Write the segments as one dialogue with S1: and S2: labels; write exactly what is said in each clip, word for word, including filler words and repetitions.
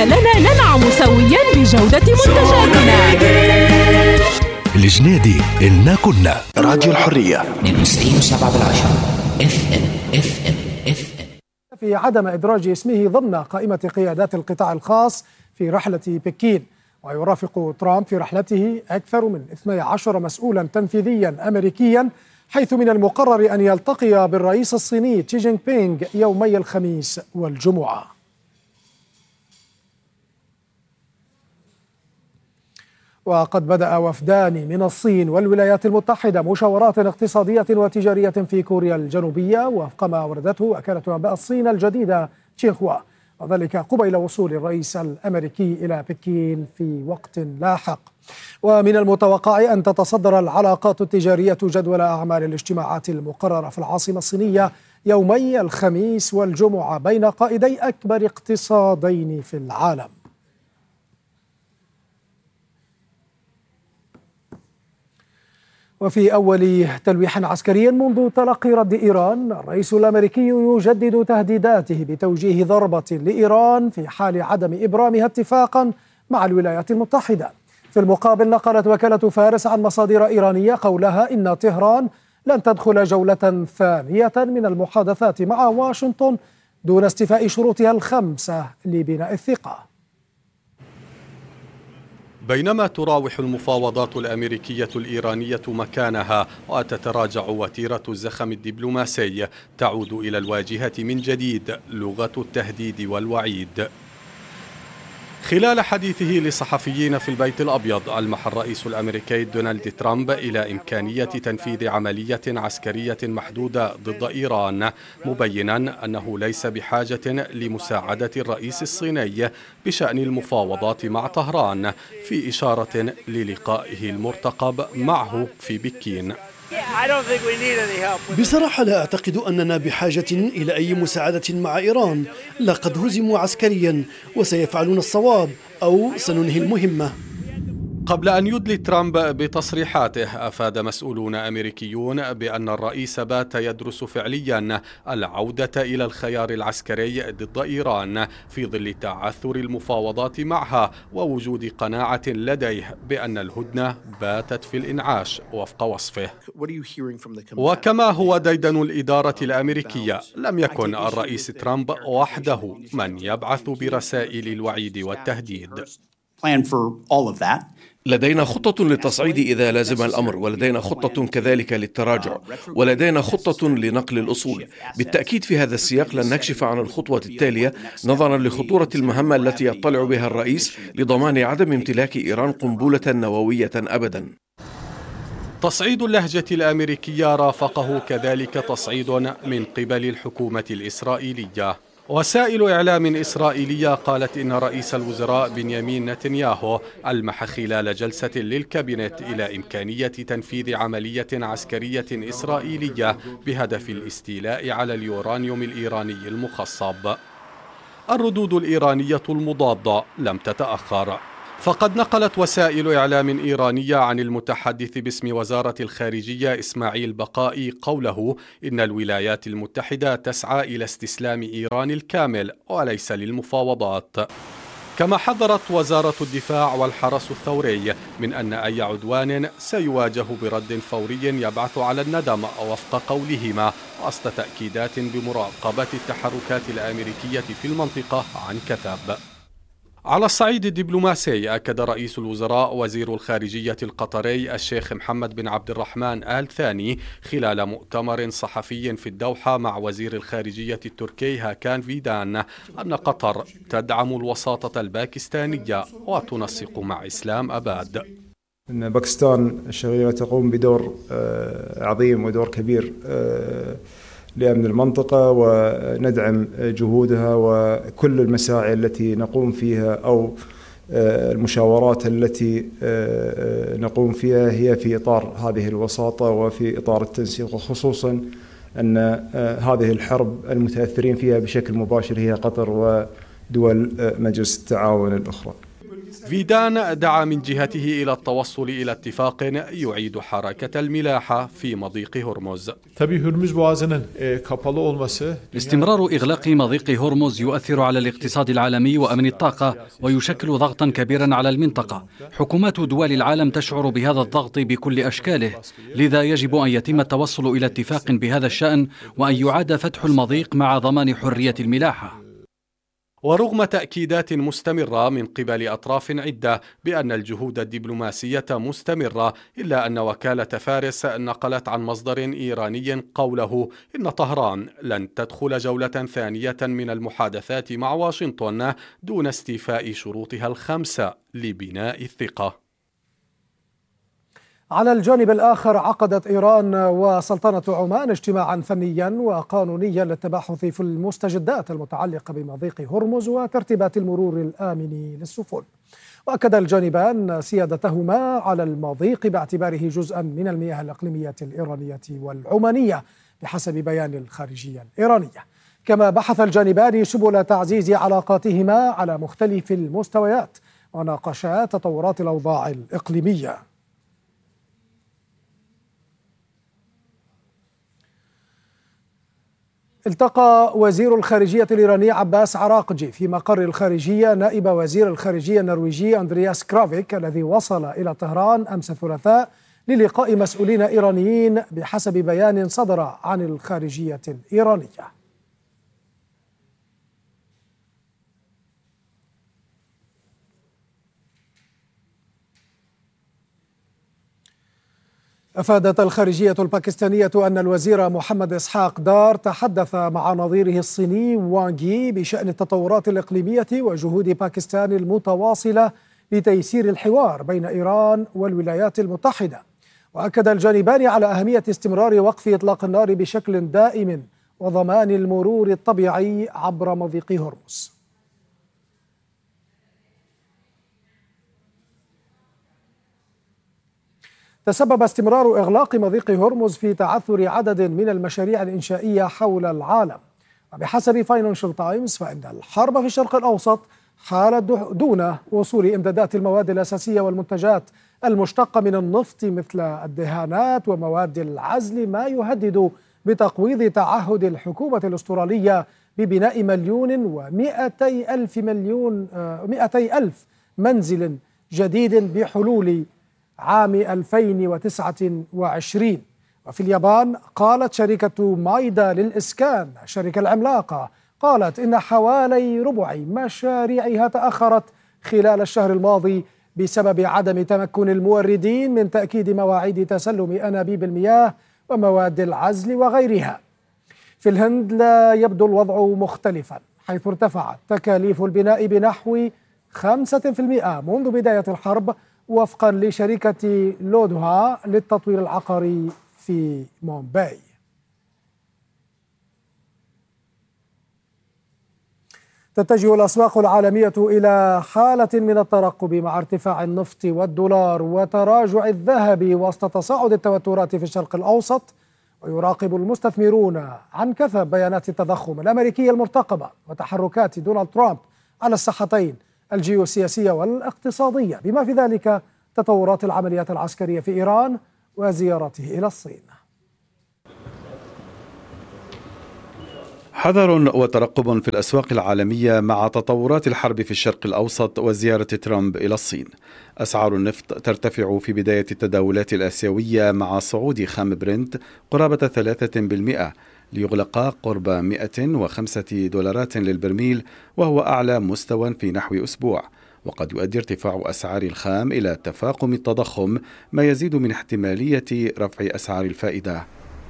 S1: خلالنا ننعم سويا بجودة منتجاتنا.
S2: الجنيدي إنا كنا
S3: راديو الحرية
S4: من تسعين وسبعة بالعشرة اف ام اف ام اف ام.
S5: في عدم إدراج اسمه ضمن قائمة قيادات القطاع الخاص في رحلة بكين، ويرافق ترامب في رحلته أكثر من اثني عشر مسؤولا تنفيذيا أمريكيا، حيث من المقرر أن يلتقي بالرئيس الصيني شي جين بينغ يومي الخميس والجمعة. وقد بدأ وفدان من الصين والولايات المتحدة مشاورات اقتصادية وتجارية في كوريا الجنوبية وفق ما وردته وكالة أنباء الصين الجديدة تشينخوا، وذلك قبيل وصول الرئيس الأمريكي إلى بكين في وقت لاحق. ومن المتوقع أن تتصدر العلاقات التجارية جدول أعمال الاجتماعات المقررة في العاصمة الصينية يومي الخميس والجمعة بين قائدي أكبر اقتصادين في العالم. وفي أول تلويح عسكري منذ تلقي رد إيران، الرئيس الأمريكي يجدد تهديداته بتوجيه ضربة لإيران في حال عدم إبرامها اتفاقا مع الولايات المتحدة. في المقابل نقلت وكالة فارس عن مصادر إيرانية قولها إن طهران لن تدخل جولة ثانية من المحادثات مع واشنطن دون استيفاء شروطها الخمسة لبناء الثقة.
S6: بينما تراوح المفاوضات الأمريكية الإيرانية مكانها وتتراجع وتيرة الزخم الدبلوماسي، تعود إلى الواجهة من جديد لغة التهديد والوعيد. خلال حديثه لصحفيين في البيت الأبيض، ألمح الرئيس الأمريكي دونالد ترامب إلى إمكانية تنفيذ عملية عسكرية محدودة ضد إيران، مبينا أنه ليس بحاجة لمساعدة الرئيس الصيني بشأن المفاوضات مع طهران، في إشارة للقائه المرتقب معه في بكين.
S7: بصراحة لا أعتقد أننا بحاجة إلى أي مساعدة مع إيران، لقد هزموا عسكريا وسيفعلون الصواب أو سننهي المهمة.
S6: قبل أن يدلي ترامب بتصريحاته، أفاد مسؤولون أمريكيون بأن الرئيس بات يدرس فعليا العودة إلى الخيار العسكري ضد إيران في ظل تعثر المفاوضات معها ووجود قناعة لديه بأن الهدنة باتت في الإنعاش وفق وصفه. وكما هو ديدن الإدارة الأمريكية، لم يكن الرئيس ترامب وحده من يبعث برسائل الوعيد والتهديد.
S8: لدينا خطة للتصعيد إذا لازم الأمر، ولدينا خطة كذلك للتراجع، ولدينا خطة لنقل الأصول. بالتأكيد في هذا السياق لن نكشف عن الخطوة التالية نظرا لخطورة المهمة التي يطلع بها الرئيس لضمان عدم امتلاك إيران قنبلة نووية أبدا.
S6: تصعيد اللهجة الأمريكية رافقه كذلك تصعيد من قبل الحكومة الإسرائيلية. وسائل إعلام إسرائيلية قالت إن رئيس الوزراء بنيامين نتنياهو ألمح خلال جلسة للكابينت إلى إمكانية تنفيذ عملية عسكرية إسرائيلية بهدف الاستيلاء على اليورانيوم الإيراني المخصب. الردود الإيرانية المضادة لم تتأخر، فقد نقلت وسائل إعلام إيرانية عن المتحدث باسم وزارة الخارجية إسماعيل بقائي قوله إن الولايات المتحدة تسعى إلى استسلام إيران الكامل وليس للمفاوضات. كما حذرت وزارة الدفاع والحرس الثوري من أن أي عدوان سيواجه برد فوري يبعث على الندم وفق قولهما، وسط تأكيدات بمراقبة التحركات الأمريكية في المنطقة عن كثب. على الصعيد الدبلوماسي، أكد رئيس الوزراء وزير الخارجية القطري الشيخ محمد بن عبد الرحمن آل ثاني خلال مؤتمر صحفي في الدوحة مع وزير الخارجية التركي هاكان فيدان أن قطر تدعم الوساطة الباكستانية وتنسق مع إسلام أباد.
S9: إن باكستان الشقيقة تقوم بدور عظيم ودور كبير لأمن المنطقة، وندعم جهودها وكل المساعي التي نقوم فيها أو المشاورات التي نقوم فيها هي في إطار هذه الوساطة وفي إطار التنسيق، وخصوصا أن هذه الحرب المتأثرين فيها بشكل مباشر هي قطر ودول مجلس التعاون الأخرى.
S6: فيدان دعا من جهته إلى التوصل إلى اتفاق يعيد حركة الملاحة في مضيق هرمز.
S2: استمرار إغلاق مضيق هرمز يؤثر على الاقتصاد العالمي وأمن الطاقة ويشكل ضغطا كبيرا على المنطقة. حكومات دول العالم تشعر بهذا الضغط بكل أشكاله، لذا يجب أن يتم التوصل إلى اتفاق بهذا الشأن وأن يعاد فتح المضيق مع ضمان حرية الملاحة.
S6: ورغم تأكيدات مستمرة من قبل أطراف عدة بأن الجهود الدبلوماسية مستمرة، إلا أن وكالة فارس نقلت عن مصدر إيراني قوله إن طهران لن تدخل جولة ثانية من المحادثات مع واشنطن دون استيفاء شروطها الخمسة لبناء الثقة.
S5: على الجانب الآخر، عقدت إيران وسلطنة عمان اجتماعا فنيا وقانونيا للتباحث في المستجدات المتعلقة بمضيق هرمز وترتيبات المرور الآمن للسفن. وأكد الجانبان سيادتهما على المضيق باعتباره جزءا من المياه الإقليمية الإيرانية والعمانية بحسب بيان الخارجية الإيرانية. كما بحث الجانبان سبل تعزيز علاقاتهما على مختلف المستويات وناقشا تطورات الأوضاع الإقليمية. التقى وزير الخارجية الإيراني عباس عراقجي في مقر الخارجية نائب وزير الخارجية النرويجي أندرياس كرافيك الذي وصل إلى طهران أمس الثلاثاء للقاء مسؤولين إيرانيين بحسب بيان صدر عن الخارجية الإيرانية. أفادت الخارجية الباكستانية أن الوزير محمد إسحاق دار تحدث مع نظيره الصيني وانغ يي بشأن التطورات الإقليمية وجهود باكستان المتواصلة لتيسير الحوار بين إيران والولايات المتحدة. وأكد الجانبان على أهمية استمرار وقف إطلاق النار بشكل دائم وضمان المرور الطبيعي عبر مضيق هرمز. تسبب استمرار إغلاق مضيق هرمز في تعثر عدد من المشاريع الإنشائية حول العالم. وبحسب فاينانشال تايمز فإن الحرب في الشرق الأوسط حالت دون وصول إمدادات المواد الأساسية والمنتجات المشتقة من النفط مثل الدهانات ومواد العزل، ما يهدد بتقويض تعهد الحكومة الأسترالية ببناء مليون ومئتي ألف مليون مئتي ألف منزل جديد بحلول عام ألفين وتسعة وعشرين. وفي اليابان قالت شركة مايدا للإسكان الشركة العملاقة قالت إن حوالي ربع مشاريعها تأخرت خلال الشهر الماضي بسبب عدم تمكن الموردين من تأكيد مواعيد تسلم أنابيب المياه ومواد العزل وغيرها. في الهند لا يبدو الوضع مختلفا، حيث ارتفعت تكاليف البناء بنحو خمسة بالمئة منذ بداية الحرب وفقا لشركة لودها للتطوير العقاري في مومباي. تتجه الأسواق العالمية إلى حالة من الترقب مع ارتفاع النفط والدولار وتراجع الذهب وسط تصاعد التوترات في الشرق الأوسط. ويراقب المستثمرون عن كثب بيانات التضخم الأمريكية المرتقبة وتحركات دونالد ترامب على الساحتين الجيوسياسية والاقتصادية، بما في ذلك تطورات العمليات العسكرية في إيران وزيارته إلى الصين.
S3: حذر وترقب في الأسواق العالمية مع تطورات الحرب في الشرق الأوسط وزيارة ترامب إلى الصين. أسعار النفط ترتفع في بداية التداولات الآسيوية مع صعود خام برنت قرابة ثلاثة بالمئة ليغلق قرب مئة وخمسة دولارات للبرميل، وهو أعلى مستوى في نحو أسبوع. وقد يؤدي ارتفاع أسعار الخام إلى تفاقم التضخم، ما يزيد من احتمالية رفع أسعار الفائدة.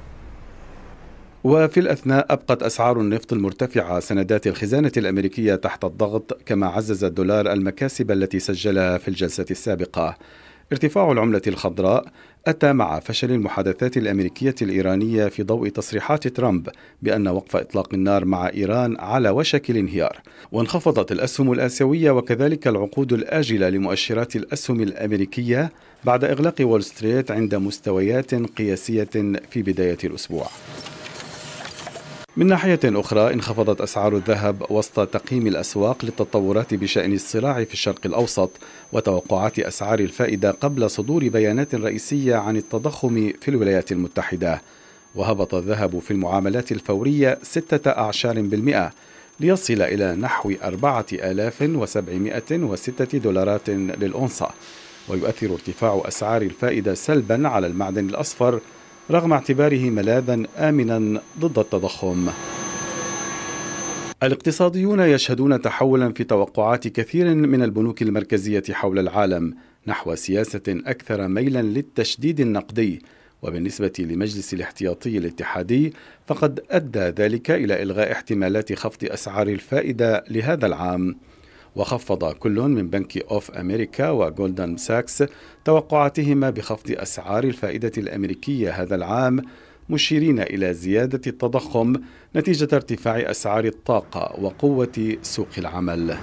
S3: وفي الأثناء أبقت أسعار النفط المرتفعة سندات الخزانة الأمريكية تحت الضغط، كما عزز الدولار المكاسب التي سجلها في الجلسة السابقة. ارتفاع العملة الخضراء أتى مع فشل المحادثات الأمريكية الإيرانية في ضوء تصريحات ترامب بأن وقف إطلاق النار مع إيران على وشك الانهيار. وانخفضت الأسهم الآسيوية وكذلك العقود الآجلة لمؤشرات الأسهم الأمريكية بعد إغلاق وول ستريت عند مستويات قياسية في بداية الأسبوع. من ناحية أخرى انخفضت أسعار الذهب وسط تقييم الأسواق للتطورات بشأن الصراع في الشرق الأوسط وتوقعات أسعار الفائدة قبل صدور بيانات رئيسية عن التضخم في الولايات المتحدة. وهبط الذهب في المعاملات الفورية ستة أعشار بالمئة ليصل إلى نحو أربعة آلاف وسبعمائة وستة دولارات للأونصة. ويؤثر ارتفاع أسعار الفائدة سلبا على المعدن الأصفر رغم اعتباره ملاذا آمنا ضد التضخم. الاقتصاديون يشهدون تحولا في توقعات كثير من البنوك المركزية حول العالم نحو سياسة أكثر ميلا للتشديد النقدي. وبالنسبة لمجلس الاحتياطي الاتحادي فقد أدى ذلك إلى إلغاء احتمالات خفض أسعار الفائدة لهذا العام. وخفض كل من بنك أوف أمريكا وجولدمان ساكس توقعاتهما بخفض أسعار الفائدة الأمريكية هذا العام، مشيرين إلى زيادة التضخم نتيجة ارتفاع أسعار الطاقة وقوة سوق العمل.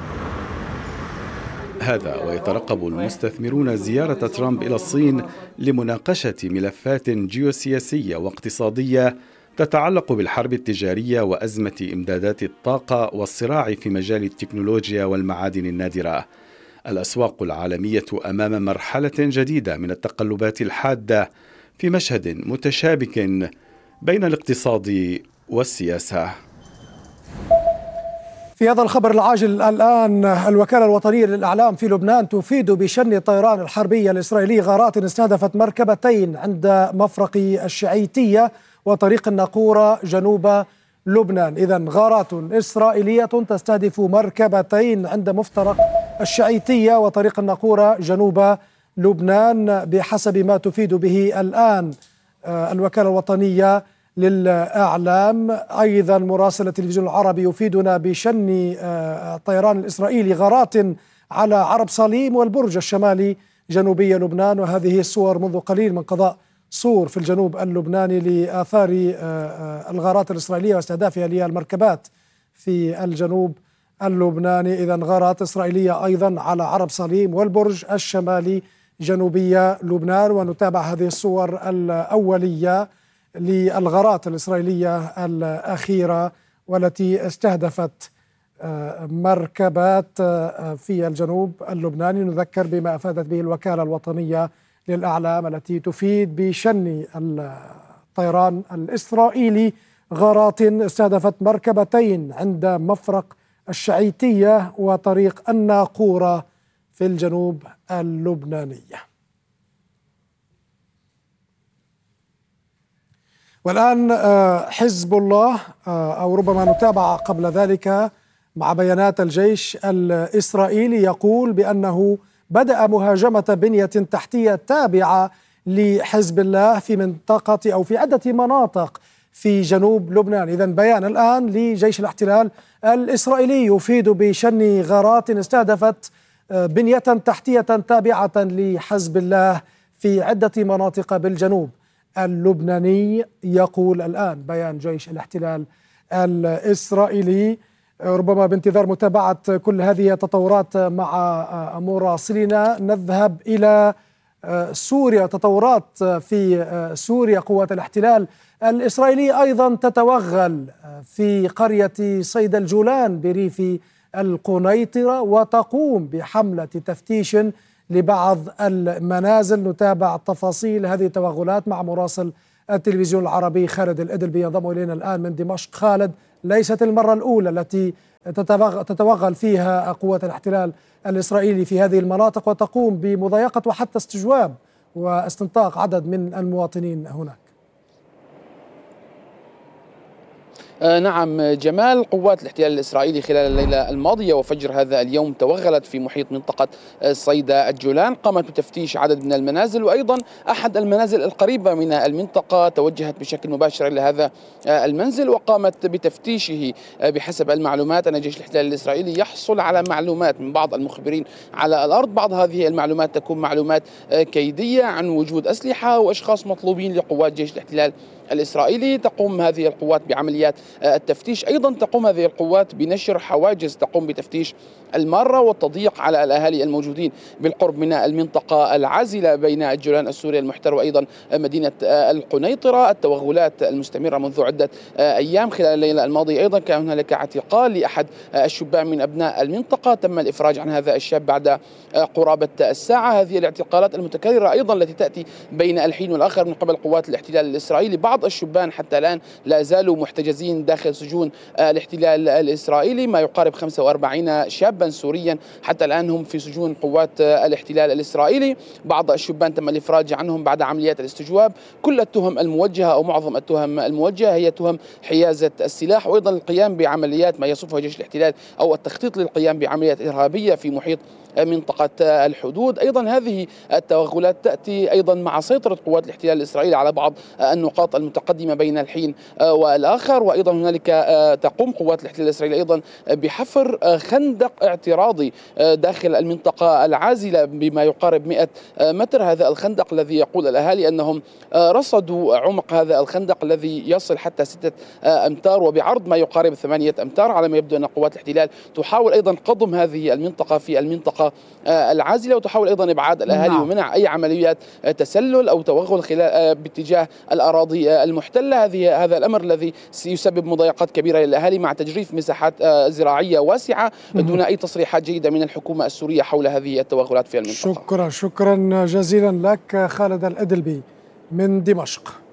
S3: هذا ويترقب المستثمرون زيارة ترامب إلى الصين لمناقشة ملفات جيوسياسية واقتصادية تتعلق بالحرب التجارية وأزمة إمدادات الطاقة والصراع في مجال التكنولوجيا والمعادن النادرة. الأسواق العالمية أمام مرحلة جديدة من التقلبات الحادة في مشهد متشابك بين الاقتصاد والسياسة.
S5: في هذا الخبر العاجل الآن، الوكالة الوطنية للإعلام في لبنان تفيد بشن الطيران الحربي الإسرائيلي غارات استهدفت مركبتين عند مفرق الشعيتية وطريق الناقورة جنوب لبنان. إذن غارات إسرائيلية تستهدف مركبتين عند مفترق الشعيتية وطريق الناقورة جنوب لبنان بحسب ما تفيد به الآن الوكالة الوطنية للإعلام. أيضا مراسل التلفزيون العربي يفيدنا بشن الطيران الإسرائيلي غارات على عرب صليم والبرج الشمالي جنوبي لبنان. وهذه الصور منذ قليل من قضاء صور في الجنوب اللبناني لآثار الغارات الإسرائيلية واستهدافها للمركبات في الجنوب اللبناني. إذن غارات إسرائيلية أيضا على عرب صليم والبرج الشمالي جنوبي لبنان. ونتابع هذه الصور الأولية للغارات الإسرائيلية الأخيرة والتي استهدفت مركبات في الجنوب اللبناني. نذكر بما أفادت به الوكالة الوطنية للإعلام التي تفيد بشن الطيران الإسرائيلي غارات استهدفت مركبتين عند مفرق الشعيتية وطريق الناقورة في الجنوب اللبناني. والآن حزب الله، أو ربما نتابع قبل ذلك مع بيانات الجيش الإسرائيلي، يقول بأنه بدأ مهاجمة بنية تحتية تابعة لحزب الله في منطقة أو في عدة مناطق في جنوب لبنان. إذن بيان الآن لجيش الاحتلال الإسرائيلي يفيد بشن غارات استهدفت بنية تحتية تابعة لحزب الله في عدة مناطق بالجنوب اللبناني. يقول الآن بيان جيش الاحتلال الإسرائيلي. ربما بانتظار متابعة كل هذه التطورات مع مراسلنا نذهب إلى سوريا. تطورات في سوريا، قوات الاحتلال الإسرائيلي أيضا تتوغل في قرية صيد الجولان بريف القنيطرة وتقوم بحملة تفتيش لبعض المنازل. نتابع تفاصيل هذه التوغلات مع مراسل التلفزيون العربي خالد الإدلبي ينضم إلينا الآن من دمشق. خالد، ليست المرة الأولى التي تتوغل فيها قوات الاحتلال الإسرائيلي في هذه المناطق وتقوم بمضايقة وحتى استجواب واستنطاق عدد من المواطنين هناك.
S10: نعم جمال، قوات الاحتلال الإسرائيلي خلال الليلة الماضية وفجر هذا اليوم توغلت في محيط منطقة صيد الجولان، قامت بتفتيش عدد من المنازل، وأيضا أحد المنازل القريبة من المنطقة توجهت بشكل مباشر إلى هذا المنزل وقامت بتفتيشه. بحسب المعلومات أن جيش الاحتلال الإسرائيلي يحصل على معلومات من بعض المخبرين على الأرض، بعض هذه المعلومات تكون معلومات كيدية عن وجود أسلحة وأشخاص مطلوبين لقوات جيش الاحتلال الإسرائيلي. تقوم هذه القوات بعمليات التفتيش، أيضا تقوم هذه القوات بنشر حواجز تقوم بتفتيش المارة والتضييق على الأهالي الموجودين بالقرب من المنطقة العازلة بين الجولان السوري المحتل وأيضا مدينة القنيطرة. التوغلات المستمرة منذ عدة أيام. خلال الليلة الماضية أيضا كان هنالك اعتقال لأحد الشبان من أبناء المنطقة، تم الإفراج عن هذا الشاب بعد قرابة الساعة. هذه الاعتقالات المتكررة أيضا التي تأتي بين الحين والآخر من قبل قوات الاحتلال الإسرائيلي. بعض الشبان حتى الآن لا زالوا محتجزين داخل سجون الاحتلال الإسرائيلي، ما يقارب خمسة وأربعين شابا سوريا حتى الآن هم في سجون قوات الاحتلال الإسرائيلي. بعض الشبان تم الإفراج عنهم بعد عمليات الاستجواب. كل التهم الموجهة أو معظم التهم الموجهة هي تهم حيازة السلاح وأيضا القيام بعمليات ما يصفها جيش الاحتلال أو التخطيط للقيام بعمليات إرهابية في محيط منطقة الحدود. أيضا هذه التوغلات تأتي أيضا مع سيطرة قوات الاحتلال الإسرائيلي على بعض النقاط المتقدمة بين الحين والآخر. وأيضا هنالك تقوم قوات الاحتلال الإسرائيلي أيضا بحفر خندق اعتراضي داخل المنطقة العازلة بما يقارب مئة متر. هذا الخندق الذي يقول الأهالي أنهم رصدوا عمق هذا الخندق الذي يصل حتى ستة أمتار وبعرض ما يقارب ثمانية أمتار. على ما يبدو أن قوات الاحتلال تحاول أيضا قضم هذه المنطقة في المنطقة العازلة وتحاول أيضا إبعاد الأهالي نعم. ومنع أي عمليات تسلل أو توغل خلال باتجاه الأراضي المحتلة. هذه هذا الأمر الذي سيسبب مضايقات كبيرة للأهالي مع تجريف مساحات زراعية واسعة دون أي تصريحات جيدة من الحكومة السورية حول هذه التوغلات في المنطقة.
S5: شكرا شكرا جزيلا لك خالد الأدلبي من دمشق.